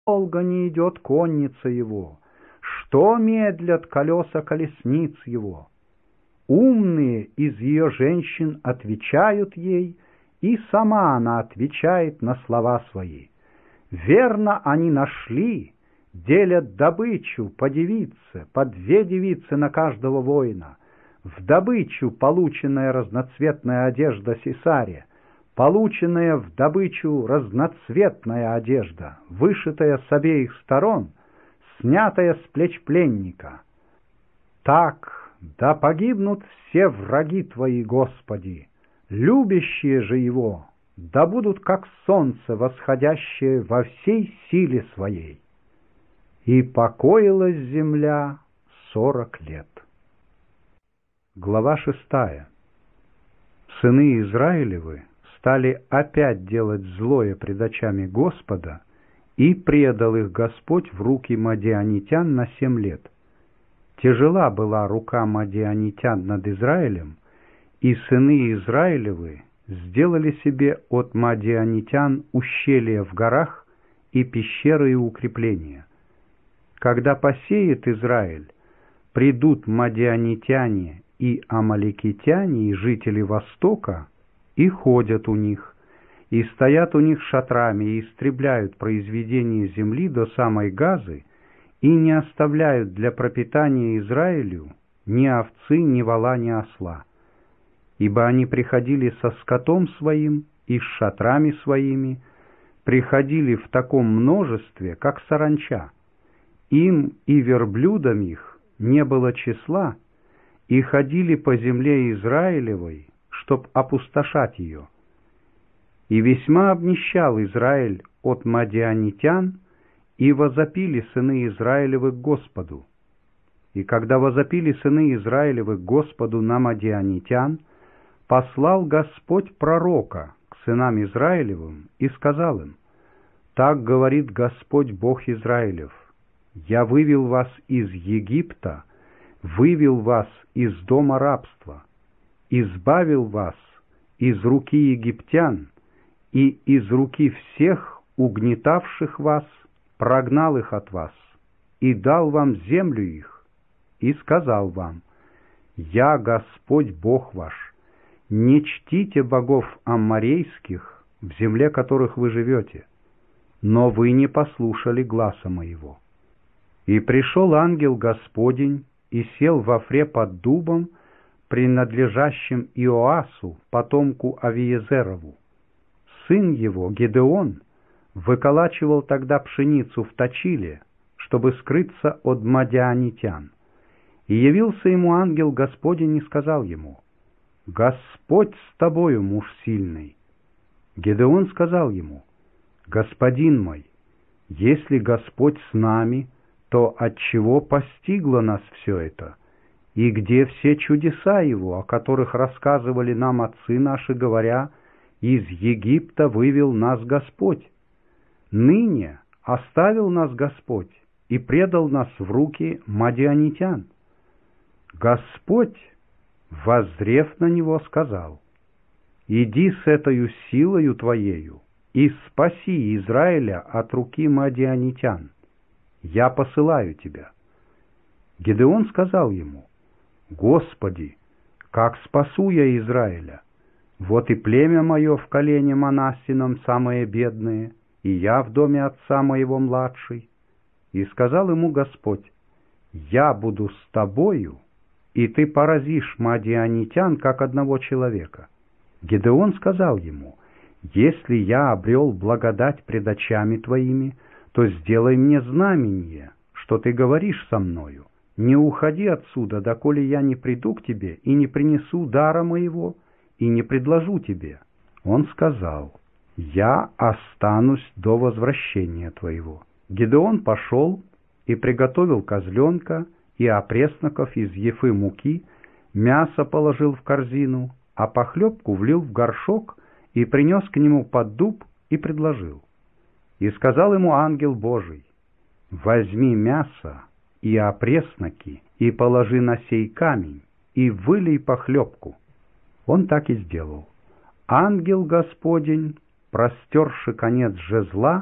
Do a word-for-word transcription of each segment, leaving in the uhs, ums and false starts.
долго не идет конница его, что медлят колеса колесниц его. Умные из ее женщин отвечают ей, и сама она отвечает на слова свои. Верно, они нашли, делят добычу по девице, по две девицы на каждого воина. В добычу полученная разноцветная одежда Сесаре, полученная в добычу разноцветная одежда, вышитая с обеих сторон, снятая с плеч пленника. Так, да погибнут все враги Твои, Господи, любящие же Его, да будут как солнце, восходящее во всей силе Своей. И покоилась земля сорок лет. Глава шестая. Сыны Израилевы стали опять делать злое пред очами Господа, и предал их Господь в руки мадианитян на семь лет. Тяжела была рука мадианитян над Израилем, и сыны Израилевы сделали себе от мадианитян ущелья в горах и пещеры и укрепления. Когда посеет Израиль, придут мадианитяне и амаликитяне и жители Востока, и ходят у них, и стоят у них шатрами, и истребляют произведение земли до самой Газы, и не оставляют для пропитания Израилю ни овцы, ни вола, ни осла. Ибо они приходили со скотом своим и с шатрами своими, приходили в таком множестве, как саранча. Им и верблюдам их не было числа, и ходили по земле Израилевой, чтоб опустошать ее. И весьма обнищал Израиль от мадианитян, и возопили сыны Израилевы к Господу. И когда возопили сыны Израилевы к Господу на мадианитян, послал Господь пророка к сынам Израилевым и сказал им: «Так говорит Господь Бог Израилев: Я вывел вас из Египта, вывел вас из дома рабства, избавил вас из руки египтян и из руки всех угнетавших вас, прогнал их от вас и дал вам землю их, и сказал вам: Я Господь Бог ваш, не чтите богов амморейских, в земле которых вы живете, но вы не послушали гласа моего. И пришел ангел Господень и сел во Фре под дубом, принадлежащим Иоасу, потомку Авиезерову. Сын его, Гедеон, выколачивал тогда пшеницу в точиле, чтобы скрыться от мадианитян. И явился ему ангел Господень и сказал ему: «Господь с тобою, муж сильный». Гедеон сказал ему: «Господин мой, если Господь с нами, то отчего постигло нас все это? И где все чудеса Его, о которых рассказывали нам отцы наши, говоря: из Египта вывел нас Господь? Ныне оставил нас Господь и предал нас в руки мадианитян». Господь, воззрев на него, сказал: «Иди с этой силою твоею и спаси Израиля от руки мадианитян. Я посылаю тебя». Гедеон сказал ему: «Господи, как спасу я Израиля? Вот и племя мое в колене Манассином самое бедное, и я в доме отца моего младший». И сказал ему Господь: «Я буду с тобою, и ты поразишь мадианитян, как одного человека». Гедеон сказал ему: «Если я обрел благодать пред очами твоими, то сделай мне знамение, что ты говоришь со мною. Не уходи отсюда, доколе я не приду к тебе и не принесу дара моего, и не предложу тебе». Он сказал: «Я останусь до возвращения твоего». Гедеон пошел и приготовил козленка и опресноков из ефы муки, мясо положил в корзину, а похлебку влил в горшок и принес к нему под дуб и предложил. И сказал ему ангел Божий: «Возьми мясо и опресноки и положи на сей камень, и вылей похлебку». Он так и сделал. Ангел Господень, простерши конец жезла,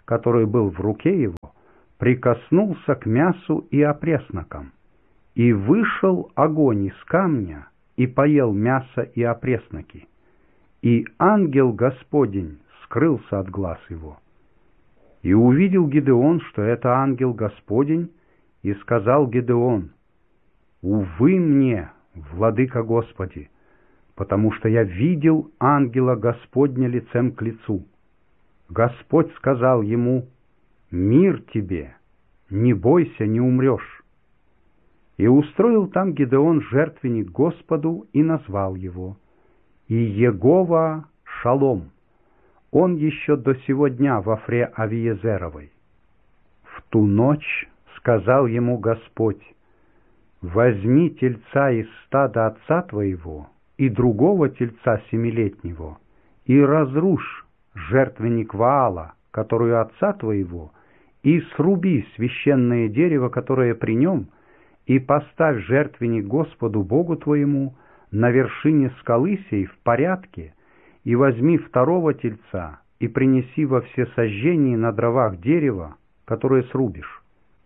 который был в руке его, прикоснулся к мясу и опреснокам, и вышел огонь из камня, и поел мясо и опресноки, и ангел Господень скрылся от глаз его. И увидел Гидеон, что это ангел Господень, и сказал Гидеон: «Увы мне, владыка Господи, потому что я видел ангела Господня лицем к лицу». Господь сказал ему: «Мир тебе, не бойся, не умрешь». И устроил там Гидеон жертвенник Господу и назвал его и Егова Шалом. Он еще до сего дня во Фре Авиезеровой. В ту ночь сказал ему Господь: «Возьми тельца из стада отца твоего и другого тельца семилетнего, и разрушь жертвенник Ваала, который у отца твоего, и сруби священное дерево, которое при нем, и поставь жертвенник Господу Богу твоему на вершине скалы сей в порядке, и возьми второго тельца, и принеси во всесожжении на дровах дерева, которое срубишь».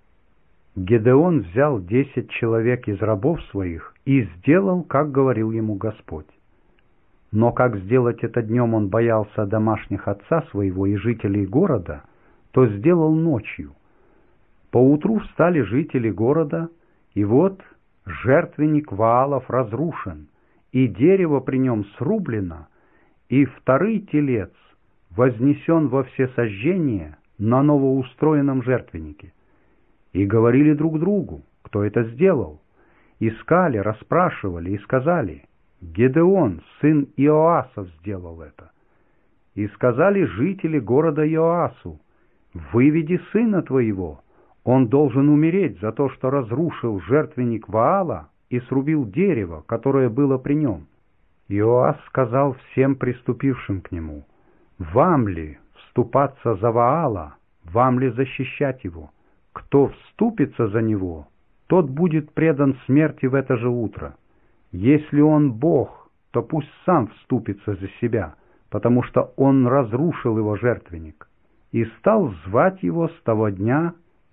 Гидеон взял десять человек из рабов своих и сделал, как говорил ему Господь. Но как сделать это днем он боялся домашних отца своего и жителей города, то сделал ночью. Поутру встали жители города, и вот жертвенник Ваалов разрушен, и дерево при нем срублено, и второй телец вознесен во всесожжение на новоустроенном жертвеннике. И говорили друг другу, кто это сделал. Искали, расспрашивали и сказали: «Гидеон, сын Иоасов, сделал это». И сказали жители города Иоасу: «Выведи сына твоего, он должен умереть за то, что разрушил жертвенник Ваала и срубил дерево, которое было при нем». Иоас сказал всем приступившим к нему: «Вам ли вступаться за Ваала, вам ли защищать его? Кто вступится за него, тот будет предан смерти в это же утро. Если он Бог, то пусть сам вступится за себя, потому что он разрушил его жертвенник». И стал звать его с того дня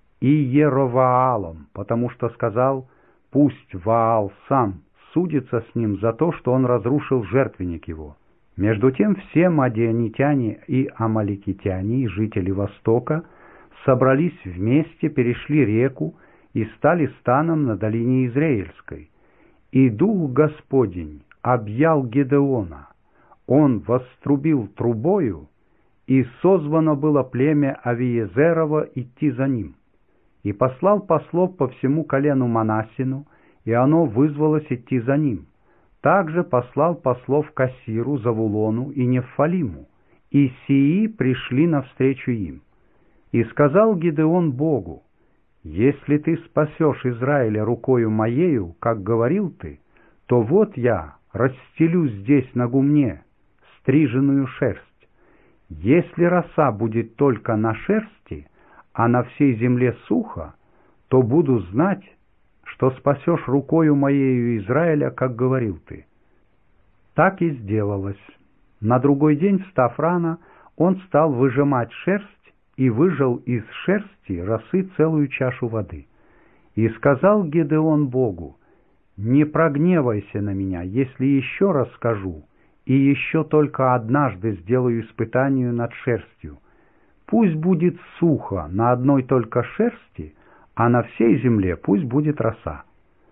Иероваалом, потому что сказал: «Пусть Ваал сам судится с ним за то, что он разрушил жертвенник его». Между тем все мадианитяне и амаликитяне и жители Востока собрались вместе, перешли реку и стали станом на долине Израильской. И Дух Господень объял Гидеона, он вострубил трубою, и созвано было племя Авиезерово идти за ним. И послал послов по всему колену Манассину, и оно вызвалось идти за ним. Также послал послов к Ассиру, Завулону и Нефалиму, и сии пришли навстречу им. И сказал Гидеон Богу: «Если ты спасешь Израиля рукою моею, как говорил ты, то вот я расстелю здесь на гумне стриженную шерсть. Если роса будет только на шерсти, а на всей земле сухо, то буду знать, что спасешь рукою моею Израиля, как говорил ты». Так и сделалось. На другой день, встав рано, он стал выжимать шерсть, и выжал из шерсти росы целую чашу воды. И сказал Гидеон Богу: «Не прогневайся на меня, если еще раз скажу, и еще только однажды сделаю испытание над шерстью. Пусть будет сухо на одной только шерсти, а на всей земле пусть будет роса».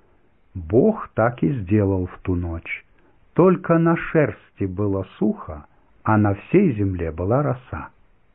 Бог так и сделал в ту ночь. Только на шерсти было сухо, а на всей земле была роса.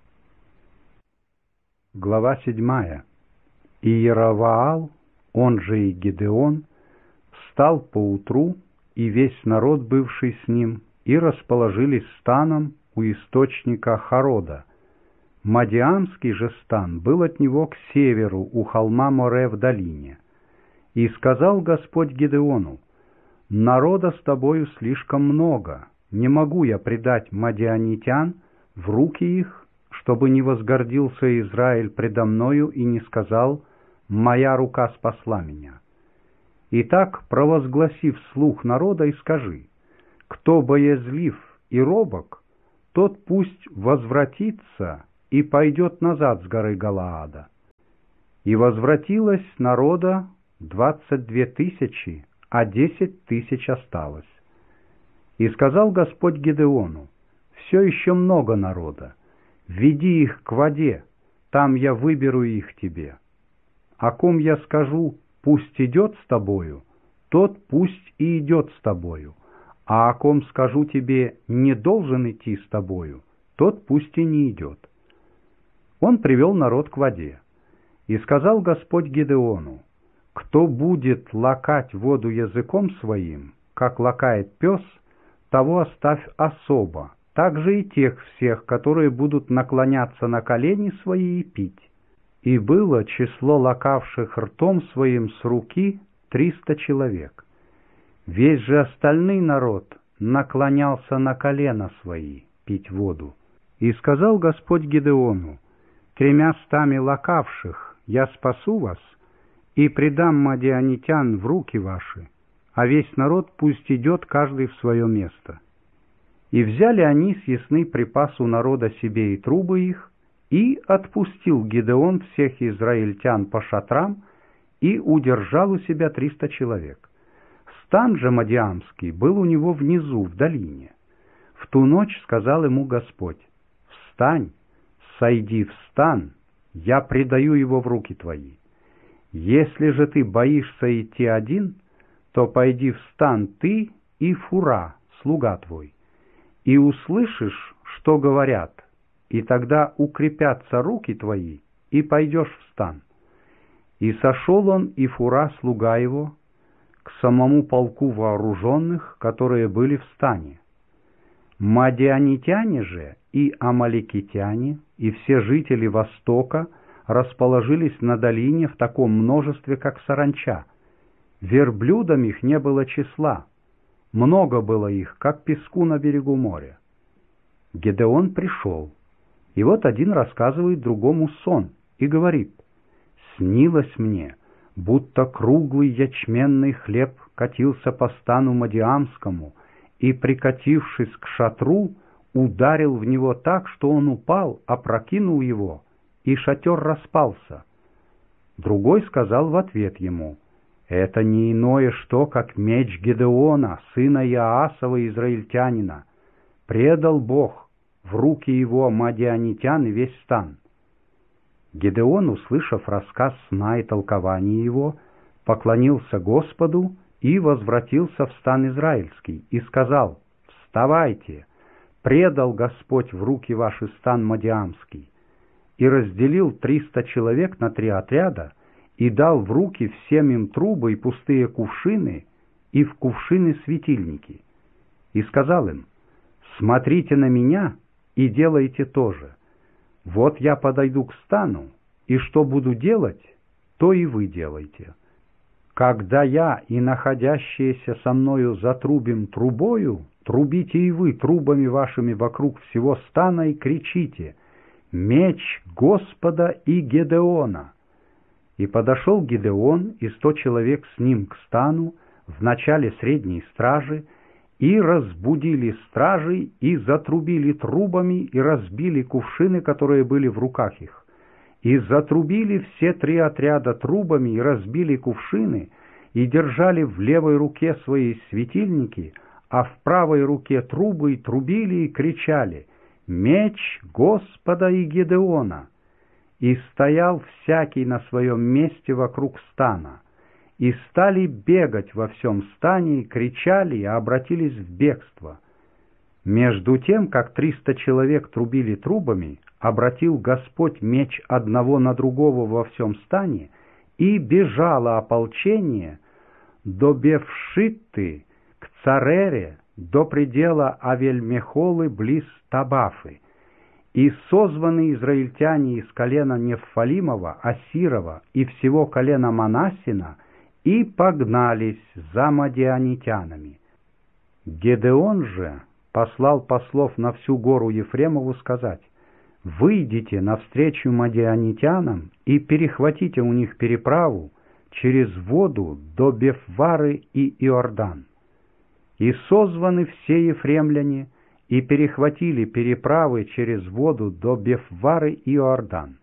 Глава седьмая. Иероваал, он же и Гидеон, встал поутру, и весь народ, бывший с ним, и расположились станом у источника Харода. Мадиамский же стан был от него к северу, у холма Море в долине. И сказал Господь Гидеону: «Народа с тобою слишком много, не могу я предать мадианитян в руки их, чтобы не возгордился Израиль предо мною и не сказал: моя рука спасла меня. Итак, провозгласи вслух народа и скажи: кто боязлив и робок, тот пусть возвратится и пойдет назад с горы Галаада. И возвратилось народа двадцать две тысячи, а десять тысяч осталось. И сказал Господь Гидеону: все еще много народа, веди их к воде, там я выберу их тебе. О ком я скажу, пусть идет с тобою, тот пусть и идет с тобою, а о ком скажу тебе, не должен идти с тобою, тот пусть и не идет. Он привел народ к воде. И сказал Господь Гидеону: кто будет лакать воду языком своим, как лакает пес, того оставь особо, также и тех всех, которые будут наклоняться на колени свои и пить. И было число лакавших ртом своим с руки триста человек. Весь же остальный народ наклонялся на колена свои пить воду. И сказал Господь Гидеону: тремя стами лакавших я спасу вас и предам мадианитян в руки ваши, а весь народ пусть идет каждый в свое место. И взяли они съестный припас у народа себе и трубы их, и отпустил Гидеон всех израильтян по шатрам, и удержал у себя триста человек. Стан же мадиамский был у него внизу, в долине. В ту ночь сказал ему Господь: «Встань, сойди в стан, я предаю его в руки твои. Если же ты боишься идти один, то пойди в стан ты и Фура, слуга твой, и услышишь, что говорят, и тогда укрепятся руки твои, и пойдешь в стан». И сошел он и Фура, слуга его, к самому полку вооруженных, которые были в стане. Мадианитяне же и амаликитяне, и все жители Востока расположились на долине в таком множестве, как саранча. Верблюдам их не было числа, много было их, как песку на берегу моря. Гидеон пришел, и вот один рассказывает другому сон и говорит: «Снилось мне, будто круглый ячменный хлеб катился по стану Мадиамскому, и, прикатившись к шатру, ударил в него так, что он упал, опрокинул его, и шатер распался». Другой сказал в ответ ему: «Это не иное что, как меч Гидеона, сына Иоасова, израильтянина. Предал Бог в руки его мадианитян и весь стан». Гидеон, услышав рассказ сна и толкование его, поклонился Господу и возвратился в стан израильский, и сказал: «Вставайте, предал Господь в руки ваши стан мадиамский». И разделил триста человек на три отряда, и дал в руки всем им трубы и пустые кувшины, и в кувшины светильники. И сказал им: «Смотрите на меня и делайте то же. Вот я подойду к стану, и что буду делать, то и вы делайте. Когда я и находящиеся со мною затрубим трубою, трубите и вы трубами вашими вокруг всего стана и кричите: меч Господа и Гидеона». И подошел Гидеон и сто человек с ним к стану в начале средней стражи, и разбудили стражей, и затрубили трубами, и разбили кувшины, которые были в руках их. И затрубили все три отряда трубами, и разбили кувшины, и держали в левой руке свои светильники, а в правой руке трубы, и трубили, и кричали: «Меч Господа и Гидеона!» И стоял всякий на своем месте вокруг стана. И стали бегать во всем стане, и кричали, и обратились в бегство. Между тем, как триста человек трубили трубами, обратил Господь меч одного на другого во всем стане, и бежало ополчение до Бефшитты к Царере, до предела Авель-Мехолы близ Табафы. И созваны израильтяне из колена Неффалимова, Асирова и всего колена Манассина, и погнались за мадианитянами. Гидеон же послал послов на всю гору Ефремову сказать: «Выйдите навстречу мадианитянам и перехватите у них переправу через воду до Бефвары и Иордан». И созваны все ефремляне, и перехватили переправы через воду до Бефвары и Иордан.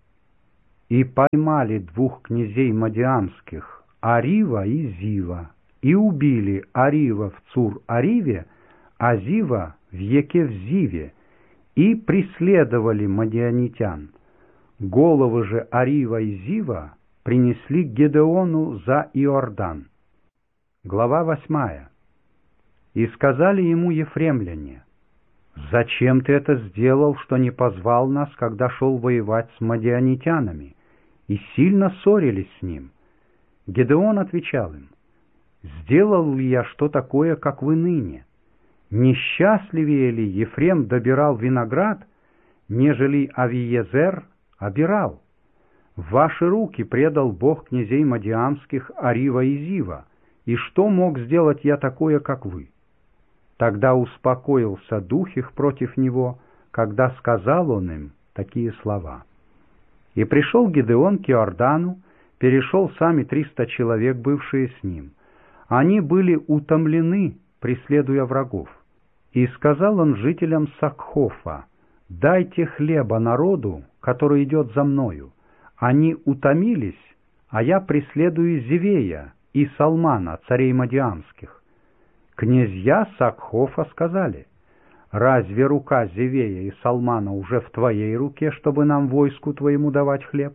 И поймали двух князей мадиамских, Арива и Зива, и убили Арива в Цур-Ариве, а Зива в Екев-Зиве, и преследовали мадианитян. Головы же Арива и Зива принесли к Гедеону за Иордан. Глава восьмая. И сказали ему ефремляне: «Зачем ты это сделал, что не позвал нас, когда шел воевать с мадианитянами?» И сильно ссорились с ним. Гедеон отвечал им: «Сделал ли я что такое, как вы ныне? Несчастливее ли Ефрем добирал виноград, нежели Авиезер обирал? В ваши руки предал Бог князей мадиамских Арива и Зива, и что мог сделать я такое, как вы?» Тогда успокоился дух их против него, когда сказал он им такие слова. И пришел Гедеон к Иордану, перешел сами триста человек, бывшие с ним. Они были утомлены, преследуя врагов. И сказал он жителям Сакхофа: «Дайте хлеба народу, который идет за мною. Они утомились, а я преследую Зевея и Салмана, царей мадиамских». Князья Сакхофа сказали: «Разве рука Зевея и Салмана уже в твоей руке, чтобы нам войску твоему давать хлеб?»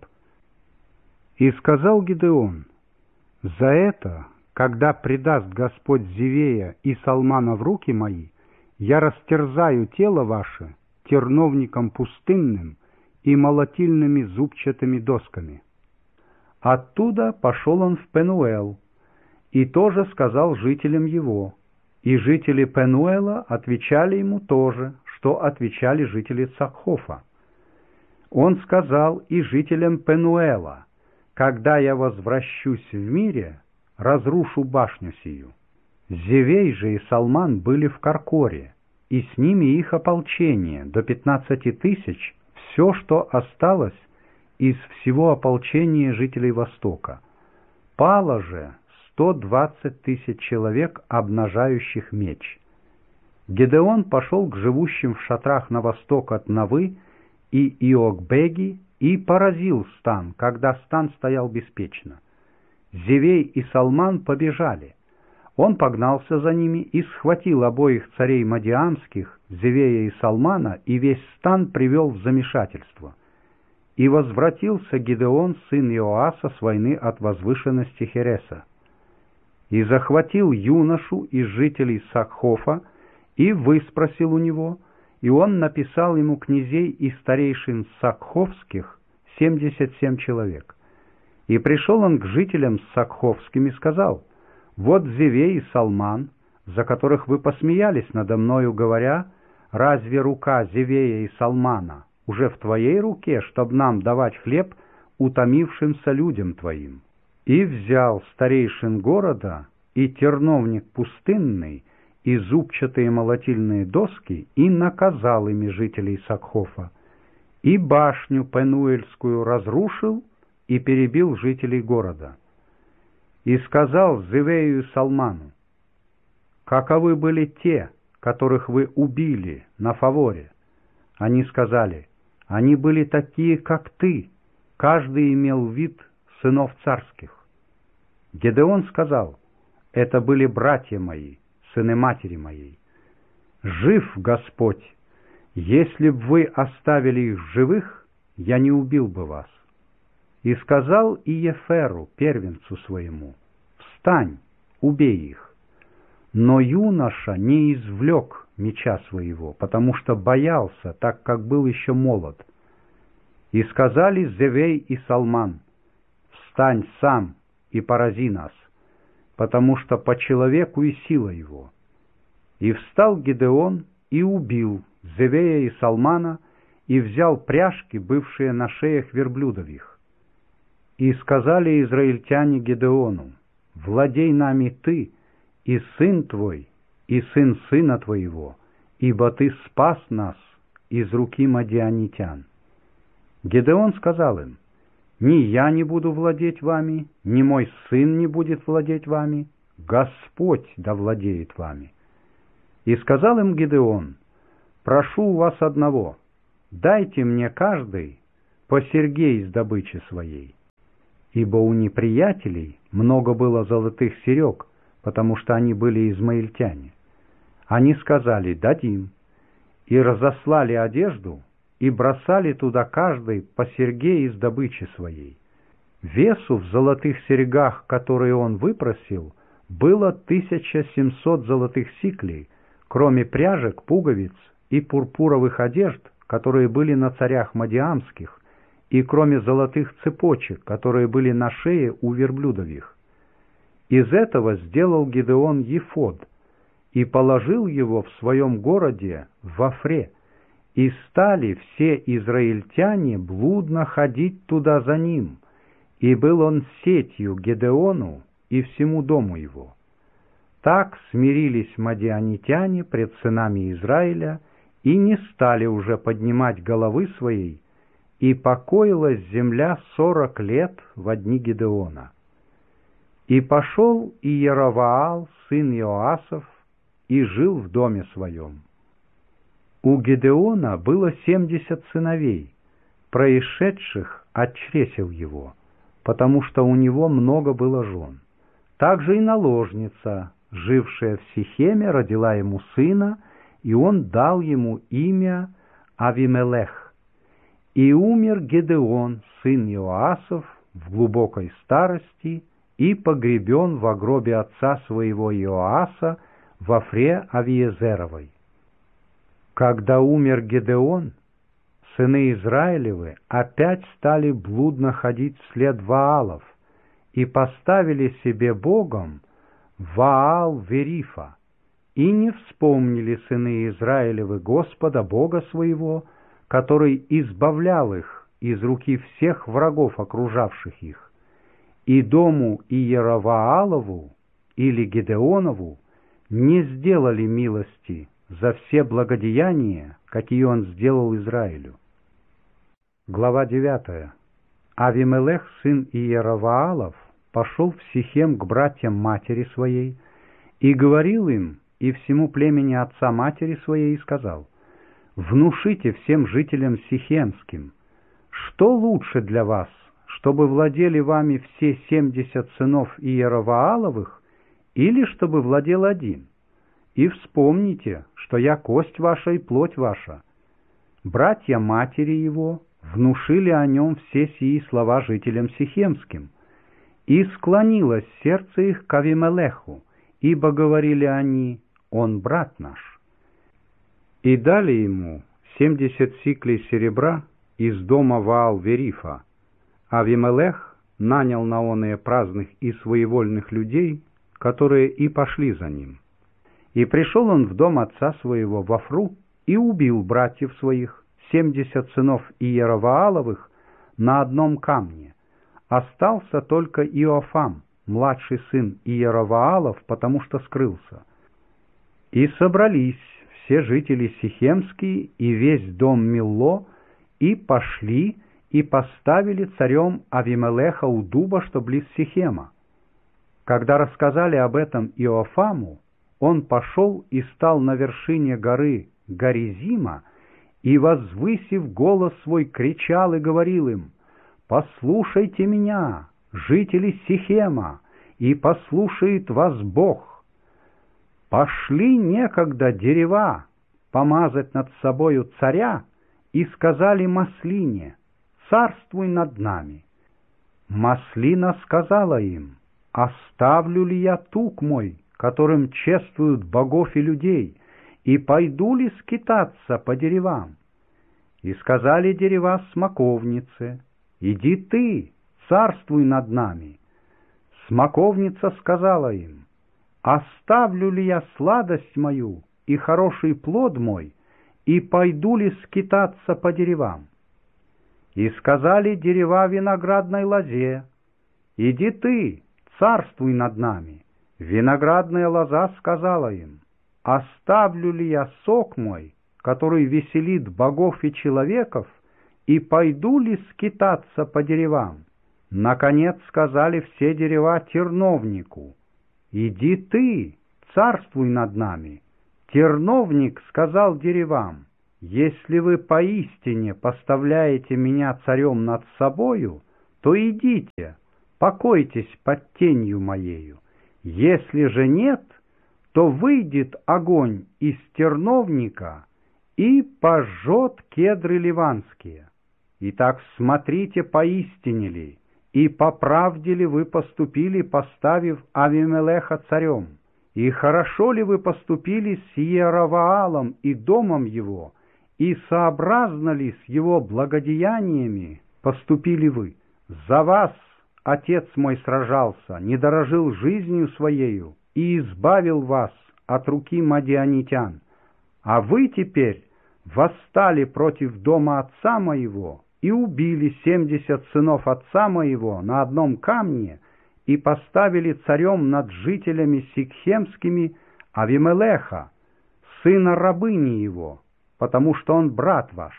И сказал Гедеон: «За это, когда предаст Господь Зевея и Салмана в руки мои, я растерзаю тело ваше терновником пустынным и молотильными зубчатыми досками». Оттуда пошел он в Пенуэл, и тоже сказал жителям его. И жители Пенуэла отвечали ему то же, что отвечали жители Сакхофа. Он сказал и жителям Пенуэла: «Когда я возвращусь в мире, разрушу башню сию». Зевей же и Салман были в Каркоре, и с ними их ополчение до пятнадцати тысяч, все, что осталось из всего ополчения жителей Востока. Пало же сто двадцать тысяч человек, обнажающих меч. Гедеон пошел к живущим в шатрах на восток от Навы и Иогбеги и поразил стан, когда стан стоял беспечно. Зевей и Салман побежали. Он погнался за ними и схватил обоих царей мадиамских, Зевея и Салмана, и весь стан привел в замешательство. И возвратился Гедеон, сын Иоаса, с войны от возвышенности Хереса. И захватил юношу из жителей Сакхофа, и выспросил у него, и он написал ему князей и старейшин Сакховских семьдесят семь человек. И пришел он к жителям Сакховским и сказал: «Вот Зевей и Салман, за которых вы посмеялись надо мною, говоря: разве рука Зевея и Салмана уже в твоей руке, чтоб нам давать хлеб утомившимся людям твоим?» И взял старейшин города и терновник пустынный, и зубчатые молотильные доски, и наказал ими жителей Сакхофа, и башню Пенуэльскую разрушил, и перебил жителей города. И сказал Зевею и Салману: «Каковы были те, которых вы убили на фаворе?» Они сказали: «Они были такие, как ты, каждый имел вид сынов царских». Гедеон сказал: «Это были братья мои, сыны матери моей. Жив Господь! Если б вы оставили их живых, я не убил бы вас». И сказал Иеферу, первенцу своему: «Встань, убей их». Но юноша не извлек меча своего, потому что боялся, так как был еще молод. И сказали Зевей и Салман: «Встань сам и порази нас, потому что по человеку и сила его». И встал Гедеон и убил Зевея и Салмана, и взял пряжки, бывшие на шеях верблюдов их. И сказали израильтяне Гедеону: «Владей нами ты, и сын твой, и сын сына твоего, ибо ты спас нас из руки мадианитян». Гедеон сказал им: «Ни я не буду владеть вами, ни мой сын не будет владеть вами, Господь да владеет вами». И сказал им Гедеон: прошу у вас одного, дайте мне каждый по серьге из добычи своей». Ибо у неприятелей много было золотых серег, потому что они были измаильтяне. Они сказали: «Дадим», и разослали одежду, и бросали туда каждый по серьге из добычи своей. Весу в золотых серьгах, которые он выпросил, было тысяча семьсот золотых сиклей, кроме пряжек, пуговиц и пурпуровых одежд, которые были на царях мадиамских, и кроме золотых цепочек, которые были на шее у верблюдових. Из этого сделал Гидеон ефод и положил его в своем городе в Офре, и стали все израильтяне блудно ходить туда за ним, и был он сетью Гедеону и всему дому его. Так смирились мадианитяне пред сынами Израиля и не стали уже поднимать головы своей, и покоилась земля сорок лет во дни Гедеона. И пошел Иероваал, сын Иоасов, и жил в доме своем. У Гедеона было семьдесят сыновей, происшедших от чресел его, потому что у него много было жен. Также и наложница, жившая в Сихеме, родила ему сына, и он дал ему имя Авимелех. И умер Гедеон, сын Иоасов, в глубокой старости, и погребен в гробе отца своего Иоаса в Офре Авиезеровой. Когда умер Гедеон, сыны Израилевы опять стали блудно ходить вслед Ваалов и поставили себе богом Ваал-Верифа, и не вспомнили сыны Израилевы Господа Бога своего, который избавлял их из руки всех врагов, окружавших их, и дому Иероваалову или Гедеонову не сделали милости за все благодеяния, какие он сделал Израилю. Глава девятая. Авимелех, сын Иероваалов, пошел в Сихем к братьям матери своей и говорил им и всему племени отца матери своей и сказал: «Внушите всем жителям сихемским, что лучше для вас, чтобы владели вами все семьдесят сынов Иеровааловых, или чтобы владел один? И вспомните, что я кость ваша и плоть ваша». Братья матери его внушили о нем все сии слова жителям сихемским, и склонилось сердце их к Авимелеху, ибо говорили они: «Он брат наш». И дали ему семьдесят сиклей серебра из дома Ваал-Верифа. Авимелех нанял на оные праздных и своевольных людей, которые и пошли за ним. И пришел он в дом отца своего в Офру и убил братьев своих, семьдесят сынов Иеровааловых, на одном камне. Остался только Иофам, младший сын Иероваалов, потому что скрылся. И собрались все жители сихемские и весь дом Милло, и пошли и поставили царем Авимелеха у дуба, что близ Сихема. Когда рассказали об этом Иофаму, он пошел и стал на вершине горы Горизима, и, возвысив голос свой, кричал и говорил им: «Послушайте меня, жители Сихема, и послушает вас Бог. Пошли некогда дерева помазать над собою царя, и сказали маслине: царствуй над нами. Маслина сказала им: оставлю ли я тук мой, которым чествуют богов и людей, и пойду ли скитаться по деревам? И сказали дерева смоковнице: иди ты, царствуй над нами. Смоковница сказала им: оставлю ли я сладость мою и хороший плод мой, и пойду ли скитаться по деревам? И сказали дерева виноградной лозе: иди ты, царствуй над нами. Виноградная лоза сказала им: оставлю ли я сок мой, который веселит богов и человеков, и пойду ли скитаться по деревам? Наконец сказали все дерева терновнику: иди ты, царствуй над нами. Терновник сказал деревам: если вы поистине поставляете меня царем над собою, то идите, покойтесь под тенью моею. Если же нет, то выйдет огонь из терновника и пожжет кедры ливанские. Итак, смотрите, поистине ли и по правде ли вы поступили, поставив Авимелеха царем, и хорошо ли вы поступили с Иераваалом и домом его, и сообразно ли с его благодеяниями поступили вы? За вас отец мой сражался, не дорожил жизнью своею и избавил вас от руки мадианитян. А вы теперь восстали против дома отца моего и убили семьдесят сынов отца моего на одном камне и поставили царем над жителями сикхемскими Авимелеха, сына рабыни его, потому что он брат ваш.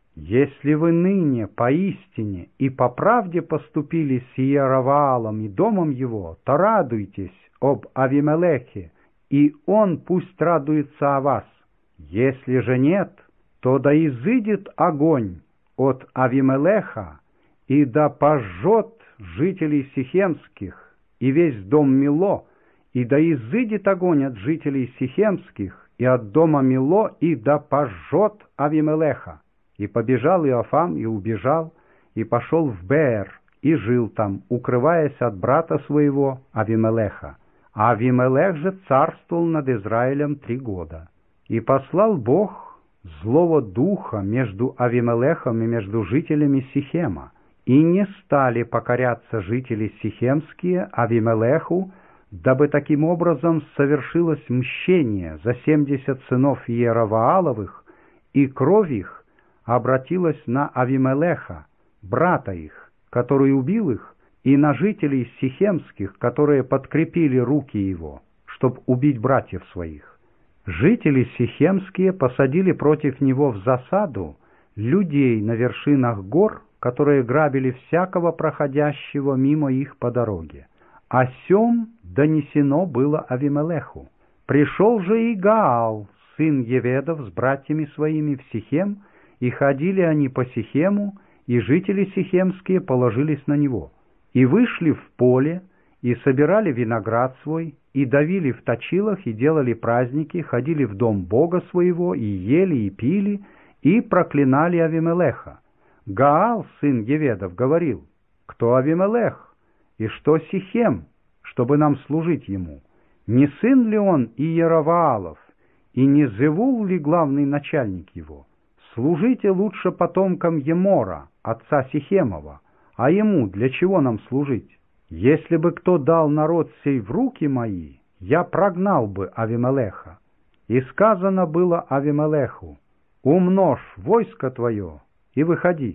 Если вы ныне поистине и по правде поступили с Иераваалом и домом его, то радуйтесь об Авимелехе, и он пусть радуется о вас. Если же нет, то да изыдет огонь от Авимелеха, и да пожжет жителей сихемских и весь дом Мило, и да изыдет огонь от жителей сихемских и от дома Мило, и да пожжет Авимелеха. И побежал Иофам, и убежал, и пошел в Беэр, и жил там, укрываясь от брата своего Авимелеха. А Авимелех же царствовал над Израилем три года. И послал Бог злого духа между Авимелехом и между жителями Сихема, и не стали покоряться жители сихемские Авимелеху, дабы таким образом совершилось мщение за семьдесят сынов Иеравааловых, и кровь их обратилась на Авимелеха, брата их, который убил их, и на жителей сихемских, которые подкрепили руки его, чтоб убить братьев своих. Жители сихемские посадили против него в засаду людей на вершинах гор, которые грабили всякого проходящего мимо их по дороге. О сем донесено было Авимелеху. Пришел же и Гаал, сын Еведов, с братьями своими в Сихем, и ходили они по Сихему, и жители сихемские положились на него. И вышли в поле, и собирали виноград свой, и давили в точилах, и делали праздники, ходили в дом Бога своего, и ели, и пили, и проклинали Авимелеха. Гаал, сын Еведов, говорил: «Кто Авимелех? И что Сихем, чтобы нам служить ему? Не сын ли он Иераваалов, и не Зевул ли главный начальник его? Служите лучше потомкам Емора, отца Сихемова, а ему для чего нам служить? Если бы кто дал народ сей в руки мои, я прогнал бы Авимелеха». И сказано было Авимелеху: «Умножь войско твое и выходи».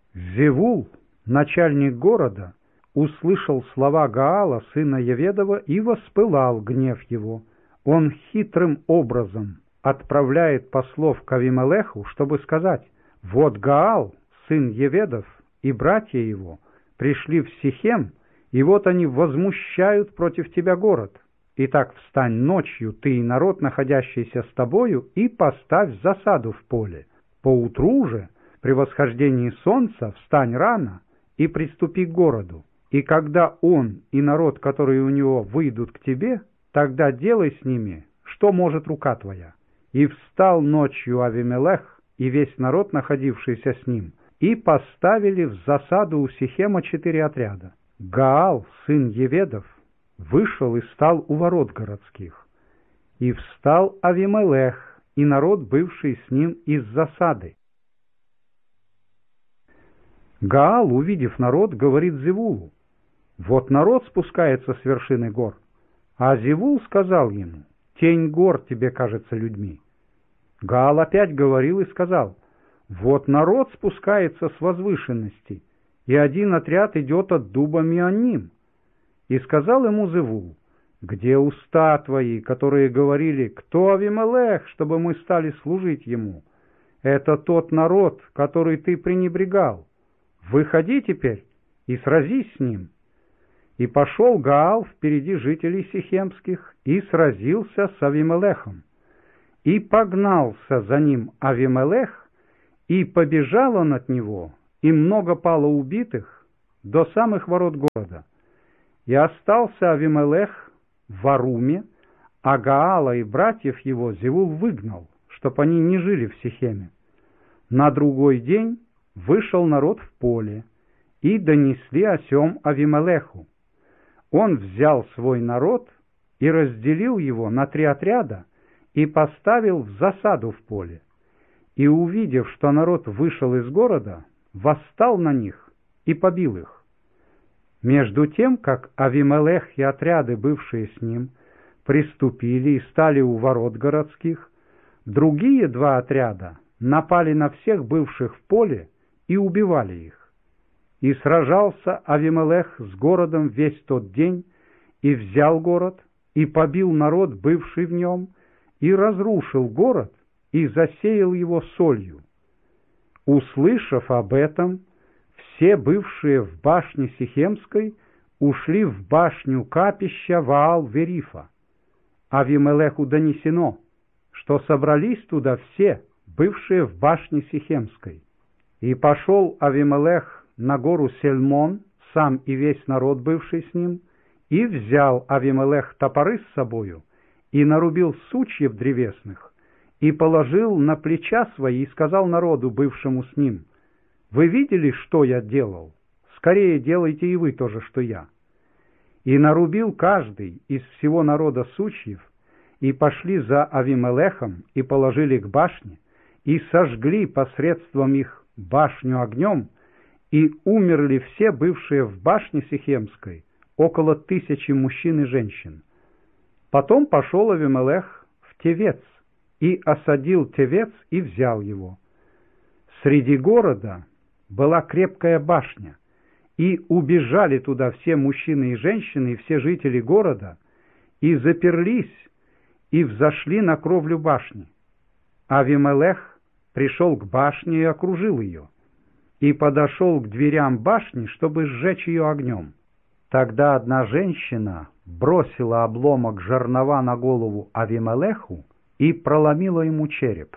Зевул, начальник города, услышал слова Гаала, сына Еведова, и воспылал гнев его. Он хитрым образом отправляет послов к Авимелеху, чтобы сказать: «Вот Гаал, сын Еведов, и братья его пришли в Сихем, и вот они возмущают против тебя город. Итак, встань ночью, ты и народ, находящийся с тобою, и поставь засаду в поле. Поутру же, при восхождении солнца, встань рано и приступи к городу. И когда он и народ, который у него, выйдут к тебе, тогда делай с ними, что может рука твоя». И встал ночью Авимелех и весь народ, находившийся с ним, и поставили в засаду у Сихема четыре отряда. Гаал, сын Еведов, вышел и стал у ворот городских. И встал Авимелех и народ, бывший с ним из засады. Гаал, увидев народ, говорит Зевулу: «Вот народ спускается с вершины гор». А Зевул сказал ему: «Тень гор тебе кажется людьми». Гаал опять говорил и сказал: «Вот народ спускается с возвышенности, и один отряд идет от дуба Мианним». И сказал ему Зевул: «Где уста твои, которые говорили: кто Авимелех, чтобы мы стали служить ему? Это тот народ, который ты пренебрегал. Выходи теперь и сразись с ним». И пошел Гаал впереди жителей сихемских и сразился с Авимелехом. И погнался за ним Авимелех, и побежал он от него, и много пало убитых до самых ворот города. И остался Авимелех в Аруме, а Гаала и братьев его Зевул выгнал, чтоб они не жили в Сихеме. На другой день вышел народ в поле, и донесли о сем Авимелеху. Он взял свой народ и разделил его на три отряда и поставил в засаду в поле. И, увидев, что народ вышел из города, восстал на них и побил их. Между тем, как Авимелех и отряды, бывшие с ним, приступили и стали у ворот городских, другие два отряда напали на всех бывших в поле и убивали их. И сражался Авимелех с городом весь тот день, и взял город, и побил народ, бывший в нем, и разрушил город, и засеял его солью. Услышав об этом, все бывшие в башне Сихемской ушли в башню капища Ваал-Верифа. Авимелеху донесено, что собрались туда все, бывшие в башне Сихемской. И пошел Авимелех на гору Сельмон, сам и весь народ, бывший с ним, и взял Авимелех топоры с собою, и нарубил сучьев древесных, и положил на плеча свои, и сказал народу, бывшему с ним: «Вы видели, что я делал? Скорее делайте и вы то же, что я». И нарубил каждый из всего народа сучьев, и пошли за Авимелехом, и положили к башне, и сожгли посредством их башню огнем, и умерли все бывшие в башне Сихемской, около тысячи мужчин и женщин. Потом пошел Авимелех в Тевец, и осадил Тевец, и взял его. Среди города была крепкая башня, и убежали туда все мужчины и женщины, и все жители города, и заперлись, и взошли на кровлю башни. Авимелех пришел к башне и окружил ее, и подошел к дверям башни, чтобы сжечь ее огнем. Тогда одна женщина бросила обломок жернова на голову Авимелеху и проломила ему череп.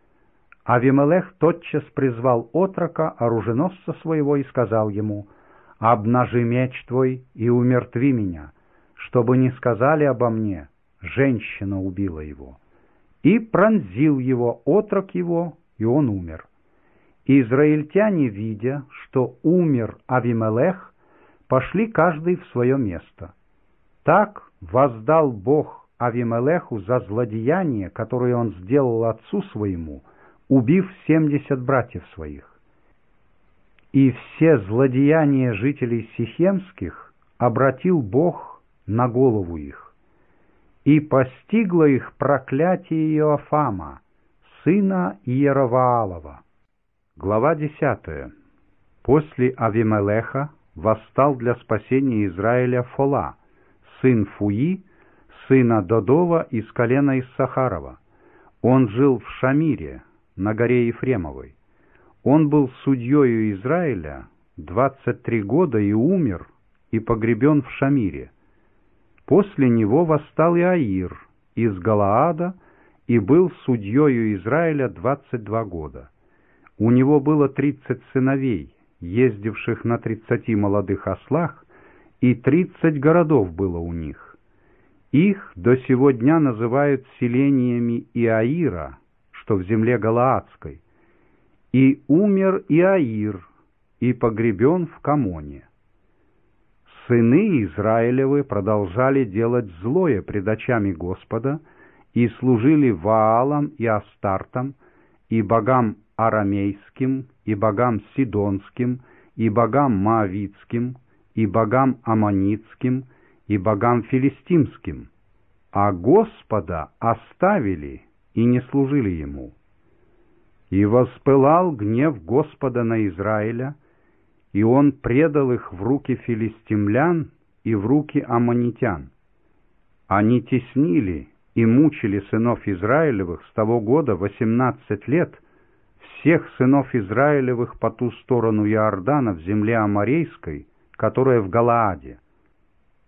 Авимелех тотчас призвал отрока, оруженосца своего, и сказал ему: «Обнажи меч твой и умертви меня, чтобы не сказали обо мне: женщина убила его». И пронзил его отрок его, и он умер. Израильтяне, видя, что умер Авимелех, пошли каждый в свое место. Так воздал Бог Авимелеху за злодеяние, которое он сделал отцу своему, убив семьдесят братьев своих. И все злодеяния жителей Сихемских обратил Бог на голову их. И постигло их проклятие Иофама, сына Иероваалова. Глава десятая. После Авимелеха восстал для спасения Израиля Фола, сын Фуи, сына Додова из колена Иссахарова. Он жил в Шамире, на горе Ефремовой. Он был судьею Израиля двадцать три года и умер, и погребен в Шамире. После него восстал Иаир из Галаада и был судьею Израиля двадцать два года. У него было тридцать сыновей, ездивших на тридцати молодых ослах, и тридцать городов было у них. Их до сего дня называют селениями Иаира, что в земле Галаадской. И умер Иаир, и погребен в Камоне. Сыны Израилевы продолжали делать злое пред очами Господа, и служили Ваалам и Астартам, и богам арамейским, и богам сидонским, и богам моавитским, и богам аммонитским, и богам филистимским, а Господа оставили и не служили ему. И воспылал гнев Господа на Израиля, и он предал их в руки филистимлян и в руки аммонитян. Они теснили и мучили сынов Израилевых с того года восемнадцать лет, всех сынов Израилевых по ту сторону Иордана в земле Аморейской, которая в Галааде.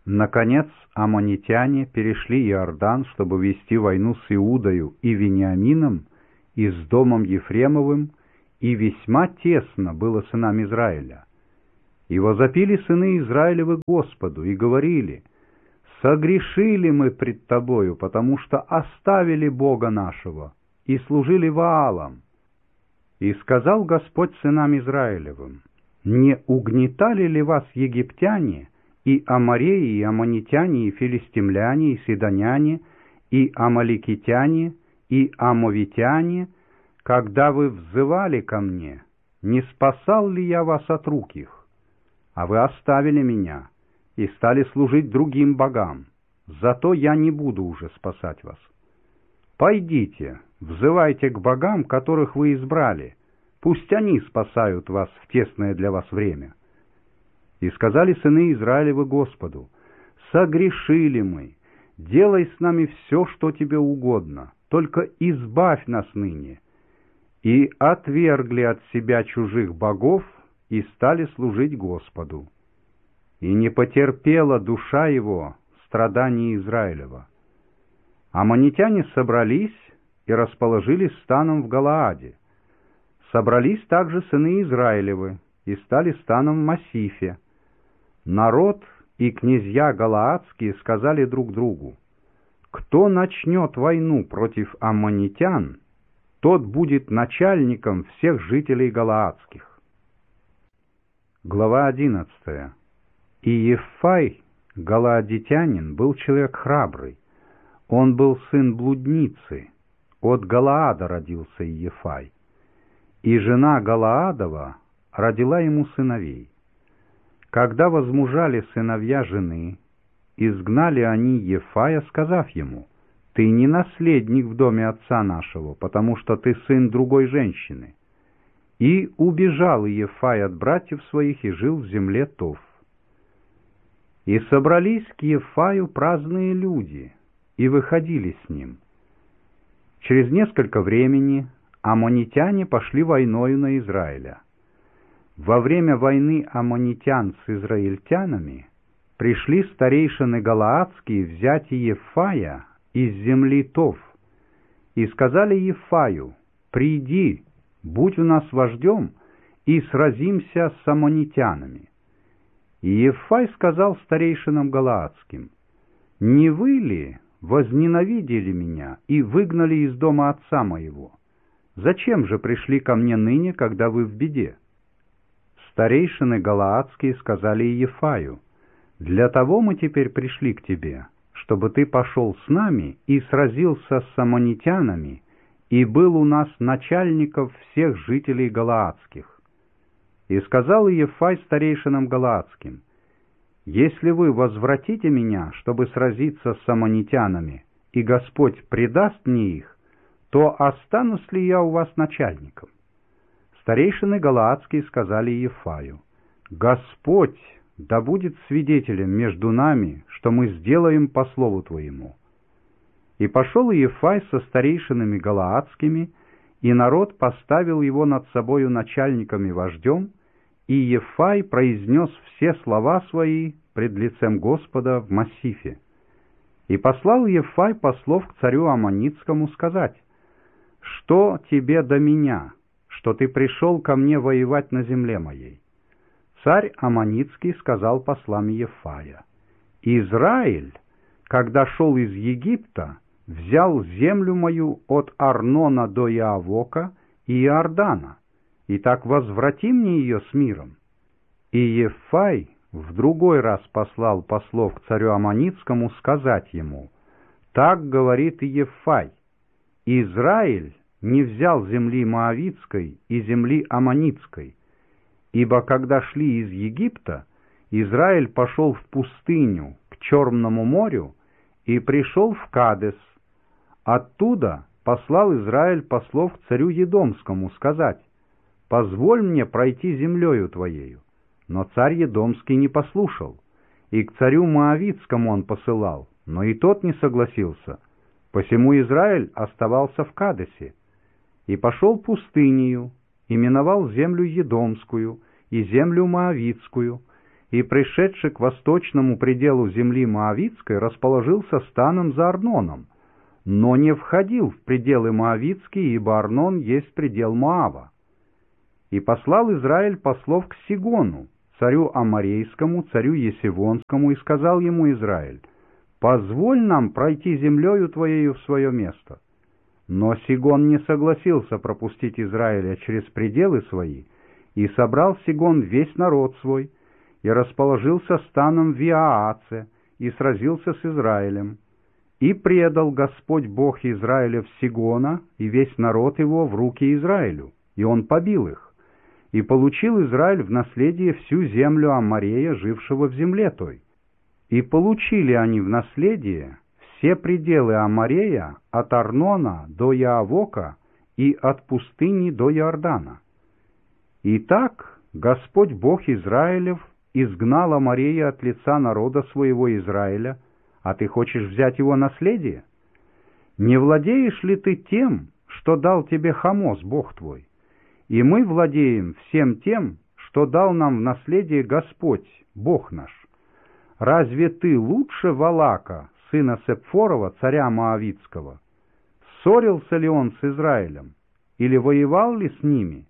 Наконец, аммонитяне перешли Иордан, чтобы вести войну с Иудою и Вениамином, и с домом Ефремовым, и весьма тесно было сынам Израиля. И возопили сыны Израилевы Господу, и говорили: «Согрешили мы пред Тобою, потому что оставили Бога нашего, и служили Ваалам». И сказал Господь сынам Израилевым: «Не угнетали ли вас египтяне, и амореи, и аммонитяне, и филистимляне, и сидоняне, и амаликитяне, и амовитяне, когда вы взывали ко мне? Не спасал ли я вас от рук их? А вы оставили меня и стали служить другим богам. Зато я не буду уже спасать вас. Пойдите, взывайте к богам, которых вы избрали. Пусть они спасают вас в тесное для вас время». И сказали сыны Израилевы Господу: «Согрешили мы, делай с нами все, что тебе угодно, только избавь нас ныне». И отвергли от себя чужих богов и стали служить Господу. И не потерпела душа его страданий Израилева. Аммонитяне собрались и расположились станом в Галааде. Собрались также сыны Израилевы и стали станом в Массифе. Народ и князья галаадские сказали друг другу: «Кто начнет войну против аммонитян, тот будет начальником всех жителей галаадских». Глава одиннадцатая. И Ефай, галаадитянин, был человек храбрый. Он был сын блудницы. От Галаада родился Ефай. И жена Галаадова родила ему сыновей. Когда возмужали сыновья жены, изгнали они Ефая, сказав ему: «Ты не наследник в доме отца нашего, потому что ты сын другой женщины». И убежал Ефай от братьев своих и жил в земле Тов. И собрались к Ефаю праздные люди, и выходили с ним. Через несколько времени аммонитяне пошли войною на Израиля. Во время войны аммонитян с израильтянами пришли старейшины галаадские взять Ефая из земли Тов, и сказали Ефаю: «Приди, будь у нас вождем, и сразимся с аммонитянами». И Ефай сказал старейшинам галаадским: «Не вы ли возненавидели меня и выгнали из дома отца моего? Зачем же пришли ко мне ныне, когда вы в беде?» Старейшины галаадские сказали Ефаю: «Для того мы теперь пришли к тебе, чтобы ты пошел с нами и сразился с аммонитянами, и был у нас начальников всех жителей галаадских». И сказал Ефай старейшинам галаадским: «Если вы возвратите меня, чтобы сразиться с аммонитянами, и Господь предаст мне их, то останусь ли я у вас начальником?» Старейшины галаадские сказали Ефаю: «Господь да будет свидетелем между нами, что мы сделаем по слову твоему». И пошел Ефай со старейшинами галаадскими, и народ поставил его над собою начальником и вождем, и Ефай произнес все слова свои пред лицем Господа в Массифе. И послал Ефай послов к царю Аммонитскому сказать: «Что тебе до меня, что ты пришел ко мне воевать на земле моей?» Царь Аммонитский сказал послам Ефая: «Израиль, когда шел из Египта, взял землю мою от Арнона до Иавока и Иордана, и так возврати мне ее с миром». И Ефай в другой раз послал послов к царю Аммонитскому сказать ему: «Так говорит Ефай: Израиль не взял земли Моавитской и земли Аммонитской, ибо когда шли из Египта, Израиль пошел в пустыню к Черному морю и пришел в Кадес. Оттуда послал Израиль послов к царю Едомскому сказать: «Позволь мне пройти землею твоею». Но царь Едомский не послушал, и к царю Моавитскому он посылал, но и тот не согласился. Посему Израиль оставался в Кадесе, и пошел пустынею, и миновал землю Едомскую и землю Моавитскую, и, пришедший к восточному пределу земли Моавитской, расположился станом за Арноном, но не входил в пределы Моавитские, ибо Арнон есть предел Моава. И послал Израиль послов к Сигону, царю Аморейскому, царю Есивонскому, и сказал ему Израиль: «Позволь нам пройти землею твоею в свое место». Но Сигон не согласился пропустить Израиля через пределы свои, и собрал Сигон весь народ свой, и расположился станом в Иааце, и сразился с Израилем. И предал Господь Бог Израилев Сигона и весь народ его в руки Израилю, и он побил их. И получил Израиль в наследие всю землю Аморея, жившего в земле той. И получили они в наследие все пределы Аморея от Арнона до Яавока и от пустыни до Иордана. Итак, Господь Бог Израилев изгнал Аморея от лица народа своего Израиля, а ты хочешь взять его наследие? Не владеешь ли ты тем, что дал тебе Хамос, Бог твой? И мы владеем всем тем, что дал нам в наследие Господь, Бог наш. Разве ты лучше Валака, сына Сепфорова, царя Моавитского? Ссорился ли он с Израилем, или воевал ли с ними?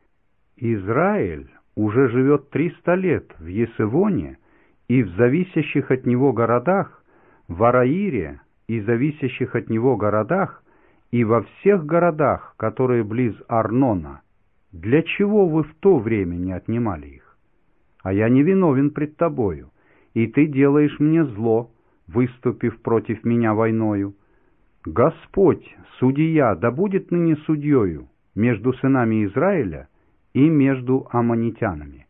Израиль уже живет триста лет в Есивоне и в зависящих от него городах, в Араире и зависящих от него городах, и во всех городах, которые близ Арнона. Для чего вы в то время не отнимали их? А я не виновен пред тобою, и ты делаешь мне зло, выступив против меня войною. Господь, судья, да будет ныне судьею между сынами Израиля и между аммонитянами».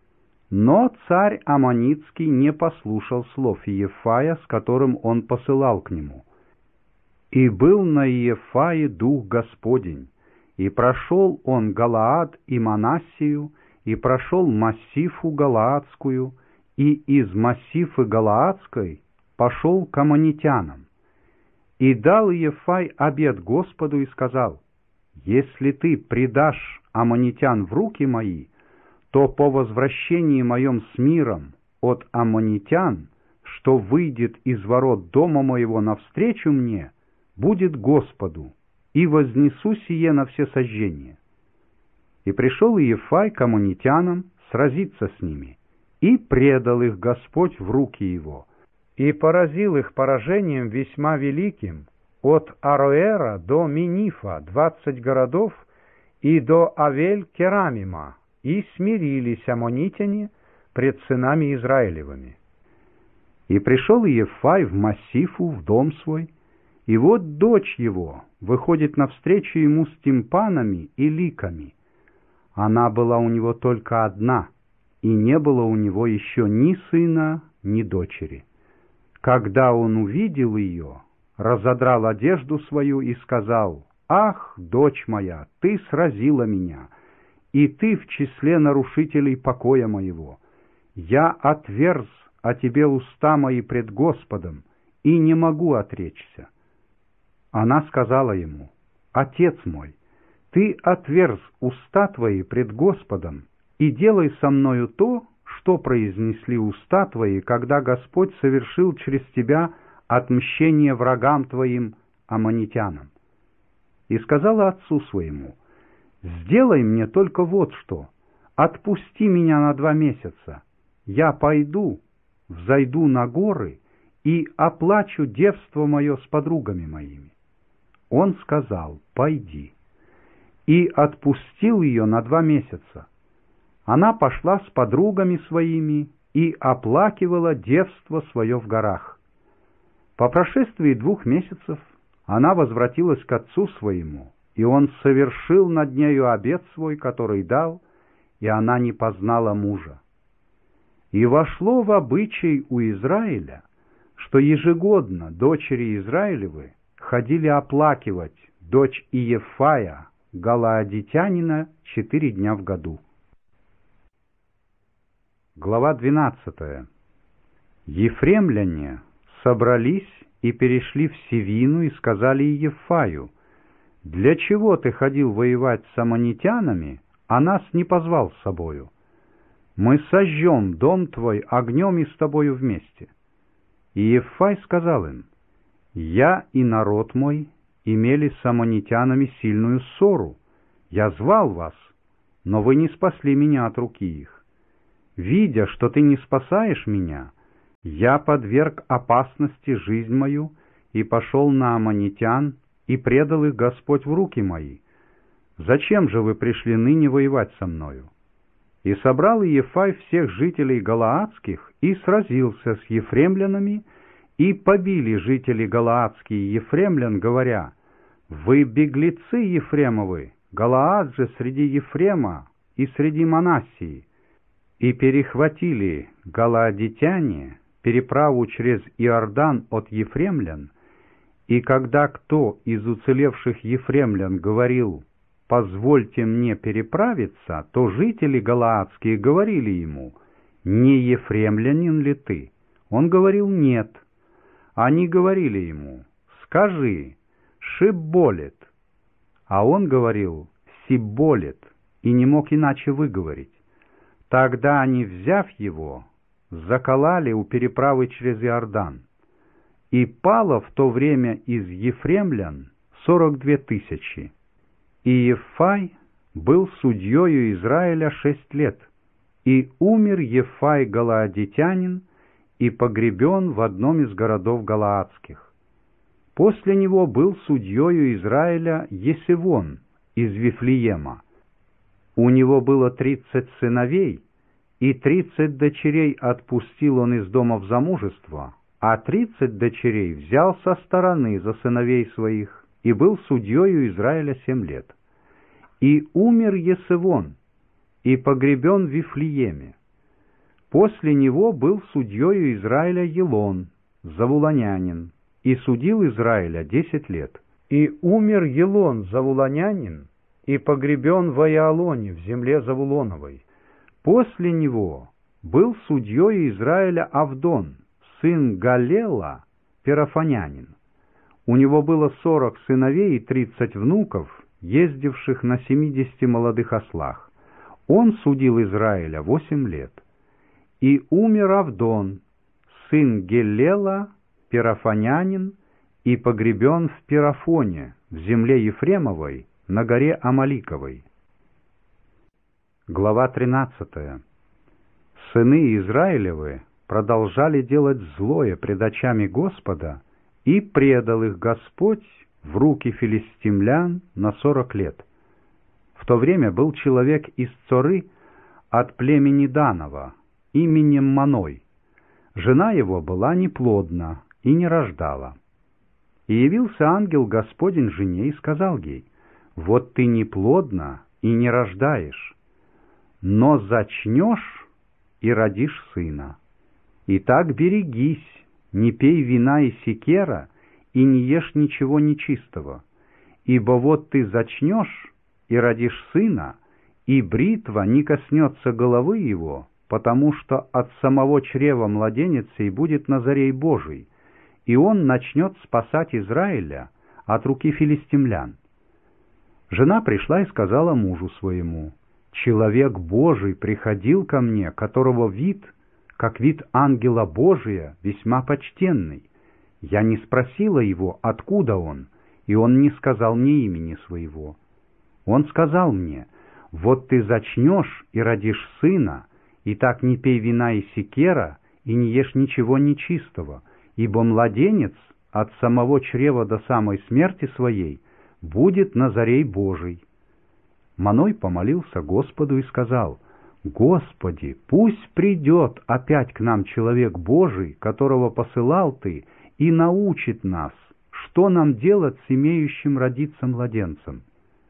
Но царь Аммонитский не послушал слов Иефая, с которым он посылал к нему. И был на Иефае дух Господень, и прошел он Галаад и Манассию, и прошел Массифу Галаадскую, и из Массифы Галаадской пошел к аммонитянам. И дал Иефай обет Господу и сказал: «Если ты предашь аммонитян в руки мои, то по возвращении моем с миром от аммонитян, что выйдет из ворот дома моего навстречу мне, будет Господу, и вознесу сие на все сожжения». И пришел Иефай к аммонитянам сразиться с ними, и предал их Господь в руки его, и поразил их поражением весьма великим, от Ароэра до Минифа двадцать городов, и до Авель-Керамима, и смирились аммонитяне пред сынами Израилевыми. И пришел Иефай в Массифу, в дом свой, и вот дочь его выходит навстречу ему с тимпанами и ликами. Она была у него только одна, и не было у него еще ни сына, ни дочери. Когда он увидел ее, разодрал одежду свою и сказал: «Ах, дочь моя, ты сразила меня, и ты в числе нарушителей покоя моего. Я отверз о тебе уста мои пред Господом, и не могу отречься». Она сказала ему: «Отец мой, ты отверз уста твои пред Господом, и делай со мною то, что произнесли уста твои, когда Господь совершил через тебя отмщение врагам твоим, аммонитянам». И сказала отцу своему: «Сделай мне только вот что, отпусти меня на два месяца, я пойду, взойду на горы и оплачу девство мое с подругами моими». Он сказал: «Пойди», и отпустил ее на два месяца. Она пошла с подругами своими и оплакивала девство свое в горах. По прошествии двух месяцев она возвратилась к отцу своему, и он совершил над нею обет свой, который дал, и она не познала мужа. И вошло в обычай у Израиля, что ежегодно дочери Израилевы ходили оплакивать дочь Иефая, галаадитянина, четыре дня в году. Глава двенадцатая. Ефремляне собрались и перешли в Севину и сказали Иефаю: «Для чего ты ходил воевать с аммонитянами, а нас не позвал с собою?» мы сожжем дом твой огнем и с тобою вместе». И Ефай сказал им: «Я и народ мой имели с аммонитянами сильную ссору. Я звал вас, но вы не спасли меня от руки их. Видя, что ты не спасаешь меня, я подверг опасности жизнь мою и пошел на аммонитян, и предал их Господь в руки мои. Зачем же вы пришли ныне воевать со мною?» И собрал Ефай всех жителей галаадских и сразился с ефремлянами, и побили жители галаадские ефремлян, говоря: «Вы беглецы Ефремовы, Галаад же среди Ефрема и среди Манассии». И перехватили галаадитяне переправу через Иордан от ефремлян, и когда кто из уцелевших ефремлян говорил: «Позвольте мне переправиться», то жители галаадские говорили ему: «Не ефремлянин ли ты?» Он говорил: «Нет». Они говорили ему: «Скажи, Шибболет». А он говорил: «Сибболет», и не мог иначе выговорить. Тогда они, взяв его, закололи у переправы через Иордан. И пало в то время из ефремлян сорок две тысячи. И Ефай был судьею Израиля шесть лет, и умер Ефай галаадитянин, и погребен в одном из городов галаадских. После него был судьею Израиля Есевон из Вифлеема. У него было тридцать сыновей, и тридцать дочерей отпустил он из дома в замужество, а тридцать дочерей взял со стороны за сыновей своих, и был судьею Израиля семь лет. И умер Есевон, и погребен в Вифлееме. После него был судьею Израиля Елон, завулонянин, и судил Израиля десять лет. И умер Елон, завулонянин, и погребен в Аиалоне, в земле Завулоновой. После него был судьей Израиля Авдон, сын Галела, перафонянин. У него было сорок сыновей и тридцать внуков, ездивших на семидесяти молодых ослах. Он судил Израиля восемь лет. И умер Авдон, сын Гелела, перафонянин, и погребен в Перафоне, в земле Ефремовой, на горе Амаликовой. Глава тринадцатая. Сыны Израилевы продолжали делать злое пред очами Господа, и предал их Господь в руки филистимлян на сорок лет. В то время был человек из Цоры от племени Данова, именем Маной. Жена его была неплодна и не рождала. И явился ангел Господень жене и сказал ей: «Вот ты неплодна и не рождаешь, но зачнешь и родишь сына. Итак, берегись, не пей вина и секера, и не ешь ничего нечистого, ибо вот ты зачнешь и родишь сына, и бритва не коснется головы его, потому что от самого чрева младенец сей будет Назарей Божий, и он начнет спасать Израиля от руки филистимлян». Жена пришла и сказала мужу своему: «Человек Божий приходил ко мне, которого вид, как вид ангела Божия, весьма почтенный. Я не спросила его, откуда он, и он не сказал мне имени своего. Он сказал мне: вот ты зачнешь и родишь сына, и так не пей вина и секера, и не ешь ничего нечистого, ибо младенец от самого чрева до самой смерти своей будет Назарей Божий». Маной помолился Господу и сказал: «Господи, пусть придет опять к нам человек Божий, которого посылал ты, и научит нас, что нам делать с имеющим родиться младенцем».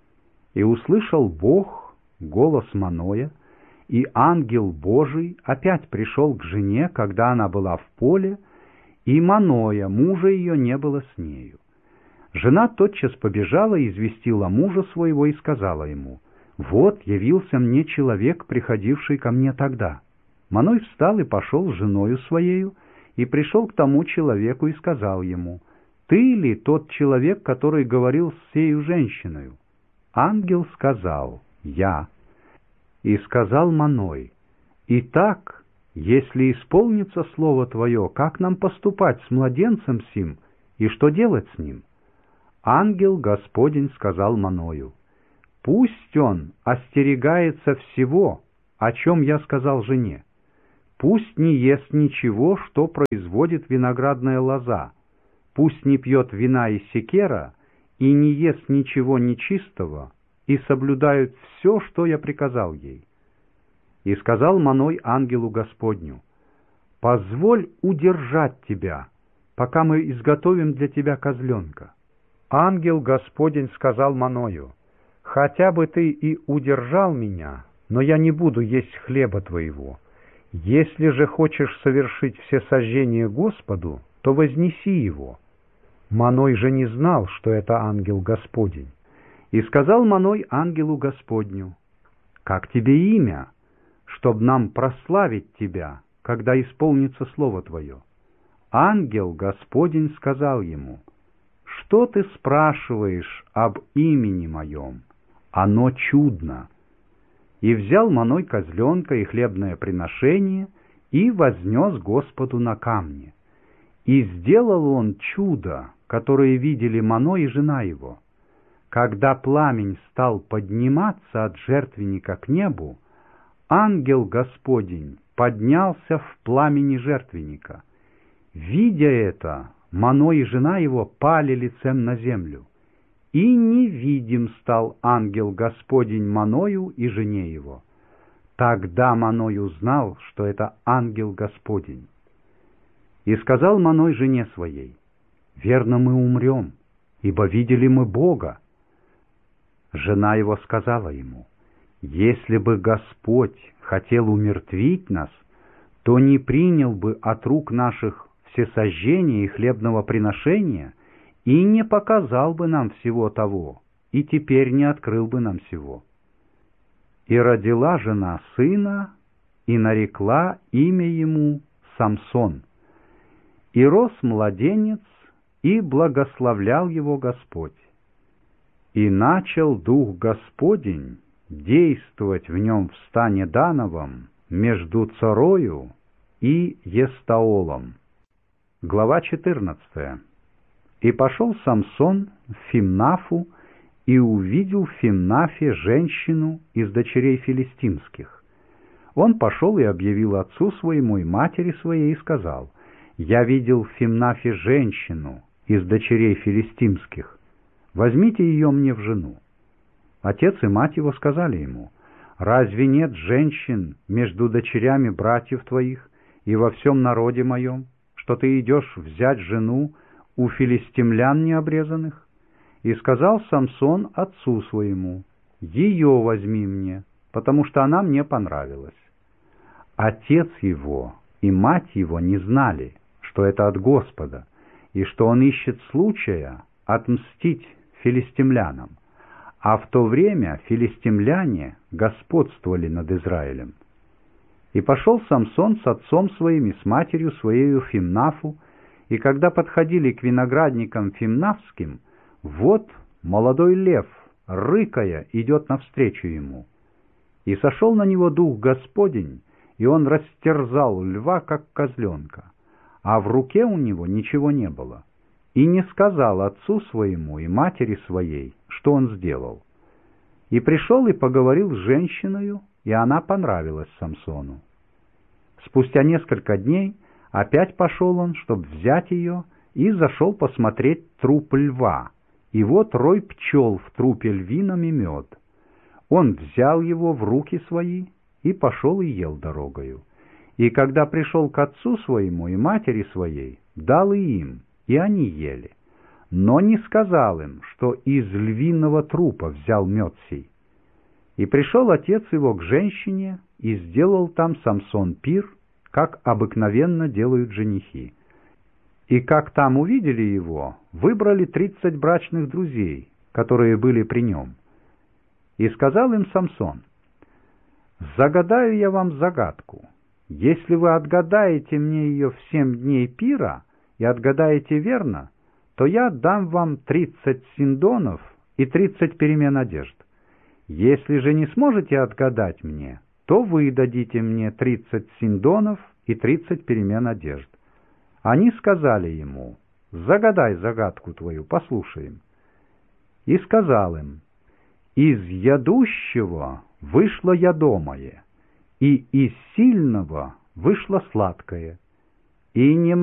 И услышал Бог голос Маноя, и ангел Божий опять пришел к жене, когда она была в поле, и Маноя, мужа ее, не было с нею. Жена тотчас побежала и известила мужа своего и сказала ему: «Вот явился мне человек, приходивший ко мне тогда». Маной встал и пошел с женою своею, и пришел к тому человеку и сказал ему: «Ты ли тот человек, который говорил с сею женщиною?» Ангел сказал: «Я». И сказал Маной: Итак, если исполнится слово Твое, как нам поступать с младенцем сим, и что делать с ним? Ангел Господень сказал Маною: пусть он остерегается всего, о чем я сказал жене. Пусть не ест ничего, что производит виноградная лоза, пусть не пьет вина и секера, и не ест ничего нечистого, и соблюдают все, что я приказал ей. И сказал Маной ангелу Господню: позволь удержать тебя, пока мы изготовим для тебя козленка. Ангел Господень сказал Маною: хотя бы ты и удержал меня, но я не буду есть хлеба твоего. Если же хочешь совершить всесожжение Господу, то вознеси его. Маной же не знал, что это ангел Господень. И сказал Маной ангелу Господню: как тебе имя, чтоб нам прославить тебя, когда исполнится слово твое? Ангел Господень сказал ему: что ты спрашиваешь об имени моем? Оно чудно. И взял Маной козленка и хлебное приношение и вознес Господу на камне. И сделал он чудо, которое видели Маной и жена его. Когда пламень стал подниматься от жертвенника к небу, ангел Господень поднялся в пламени жертвенника. Видя это, Маной и жена его пали лицем на землю. И невидим стал ангел Господень Маною и жене его. Тогда Маной узнал, что это ангел Господень. И сказал Маной жене своей: верно, мы умрем, ибо видели мы Бога. Жена его сказала ему: если бы Господь хотел умертвить нас, то не принял бы от рук наших всесожжения и хлебного приношения, и не показал бы нам всего того, и теперь не открыл бы нам всего. И родила жена сына, и нарекла имя ему Самсон. И рос младенец, и благословлял его Господь. И начал Дух Господень действовать в нем в стане Дановом между Цорою и Естаолом. Глава четырнадцатая. И пошел Самсон в Фимнафу, и увидел в Фимнафе женщину из дочерей филистимских. Он пошел и объявил отцу своему и матери своей, и сказал: «Я видел в Фимнафе женщину из дочерей филистимских. Возьмите ее мне в жену». Отец и мать его сказали ему: «Разве нет женщин между дочерями братьев твоих и во всем народе моем, что ты идешь взять жену у филистимлян необрезанных?» И сказал Самсон отцу своему: «Ее возьми мне, потому что она мне понравилась». Отец его и мать его не знали, что это от Господа, и что он ищет случая отмстить филистимлянам. А в то время филистимляне господствовали над Израилем. И пошел Самсон с отцом своим и с матерью своею в Фимнафу, и когда подходили к виноградникам фимнафским, вот молодой лев, рыкая, идет навстречу ему. И сошел на него Дух Господень, и он растерзал льва, как козленка, а в руке у него ничего не было, и не сказал отцу своему и матери своей, что он сделал. И пришел и поговорил с женщиною, и она понравилась Самсону. Спустя несколько дней опять пошел он, чтобы взять ее, и зашел посмотреть труп льва, и вот рой пчел в трупе львином и мед. Он взял его в руки свои и пошел и ел дорогою. И когда пришел к отцу своему и матери своей, дал и им, и они ели, но не сказал им, что из львиного трупа взял мед сей. И пришел отец его к женщине, и сделал там Самсон пир, как обыкновенно делают женихи. И как там увидели его, выбрали тридцать брачных друзей, которые были при нем. И сказал им Самсон: «Загадаю я вам загадку. Если вы отгадаете мне ее в семь дней пира и отгадаете верно, то я дам вам тридцать синдонов и тридцать перемен одежд. Если же не сможете отгадать мне, то вы дадите мне тридцать синдонов и тридцать перемен одежд». Они сказали ему: «Загадай загадку твою, послушаем». И сказал им: «Из ядущего вышло ядомое, и из сильного вышло сладкое, и не